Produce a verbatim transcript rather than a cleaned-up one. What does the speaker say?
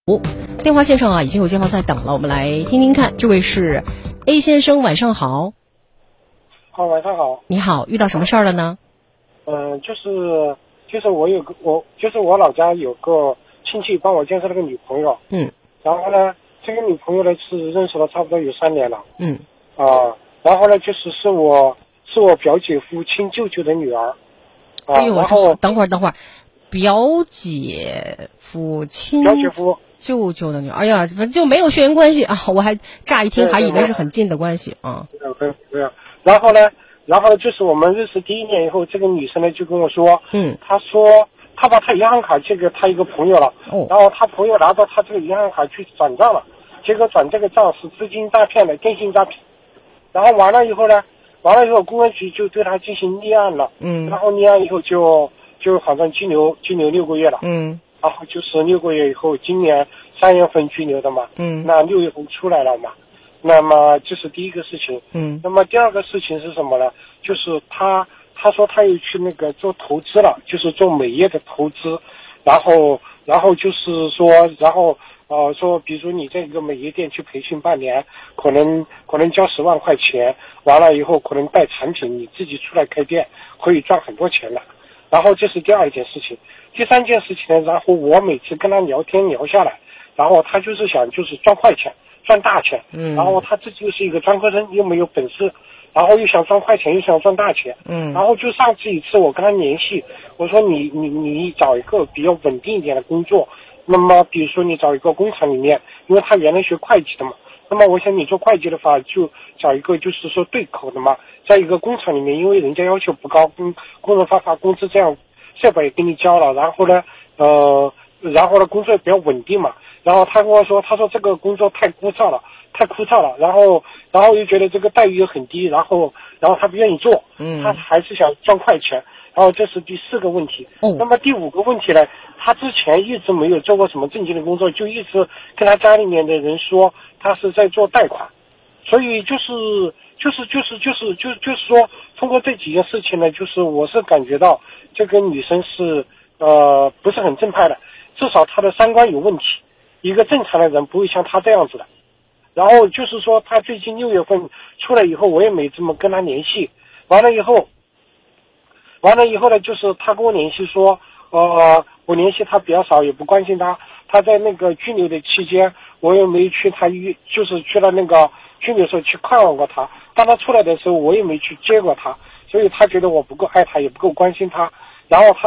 哦，电话线上啊，已经有街坊在等了，我们来听听看。这位是 A 先生，晚上好。 好，晚上好。 你好，遇到什么事儿了呢？ 嗯、呃，就是就是我有个我就是我老家有个亲戚帮我介绍了个女朋友。 嗯。 然后呢，这个女朋友呢是认识了差不多有三年了。 嗯。 啊、呃，然后呢就是是我是我表姐夫亲舅舅的女儿。啊、 哎呦， 然后等会儿等会儿，表姐夫亲表姐夫舅舅的女儿，哎呀，反正就没有血缘关系啊！我还乍一听还以为是很近的关系啊。 对对对。然后呢，然后就是我们认识第一年以后，这个女生呢就跟我说， 嗯， 她说她把她银行卡借给她一个朋友了， 哦， 然后她朋友拿到她这个银行卡去转账了，结果转这个账是资金诈骗的，电信诈骗。然后完了以后呢，完了以后公安局就对她进行立案了， 嗯， 然后立案以后就就好像拘留拘留六个月了， 嗯， 然后就是六个月以后，今年三月份拘留的嘛， 嗯， 那六月份出来了嘛。那么这是第一个事情， 嗯， 那么第二个事情是什么呢？就是他他说他又去那个做投资了，就是做美业的投资，然后然后就是说，然后呃说，比如你这个美业店去培训半年，可能可能交十万块钱，完了以后可能带产品，你自己出来开店可以赚很多钱的。然后这是第二件事情，第三件事情呢，然后我每次跟他聊天聊下来，然后他就是想就是赚快钱。赚大钱， 嗯， 然后他自己又是一个专科生，又没有本事，然后又想赚快钱，又想赚大钱， 嗯， 然后就上次一次我跟他联系，我说你你你找一个比较稳定一点的工作，那么比如说你找一个工厂里面，因为他原来学会计的嘛，那么我想你做会计的话，就找一个就是说对口的嘛，在一个工厂里面，因为人家要求不高，工工人发发工资，这样社保也给你交了，然后呢，呃，然后呢工作也比较稳定嘛。然后他跟我说，他说这个工作太枯燥了，太枯燥了。然后，然后又觉得这个待遇又很低，然后，然后他不愿意做， 嗯， 他还是想赚快钱。然后这是第四个问题。 哦， 那么第五个问题呢？他之前一直没有做过什么正经的工作，就一直跟他家里面的人说他是在做贷款，所以就是就是就是就是就就是说，通过这几件事情呢，就是我是感觉到这个女生是呃不是很正派的，至少她的三观有问题。一个正常的人不会像他这样子的，然后就是说他最近六月份出来以后，我也没怎么跟他联系。完了以后，完了以后呢，就是他跟我联系说，呃，我联系他比较少，也不关心他。他在那个拘留的期间，我也没去他约，就是去了那个拘留时候去看望过他。当他出来的时候，我也没去接过他，所以他觉得我不够爱他，也不够关心他。然后他。